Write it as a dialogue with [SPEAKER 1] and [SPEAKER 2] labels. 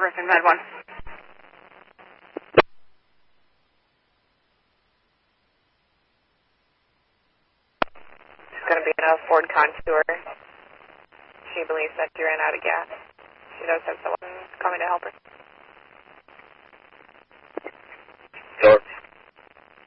[SPEAKER 1] Jefferson, Med 1.
[SPEAKER 2] It's going to be in a Ford Contour. She believes that she ran out of gas. She does have someone coming to help her.